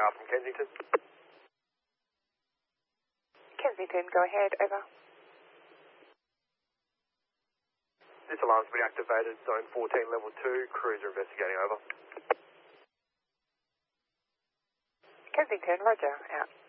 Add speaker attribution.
Speaker 1: AR from Kensington.
Speaker 2: Kensington, go ahead, over.
Speaker 1: This alarm's been activated, zone 14, level 2, cruiser investigating, over.
Speaker 2: Kensington, roger, out.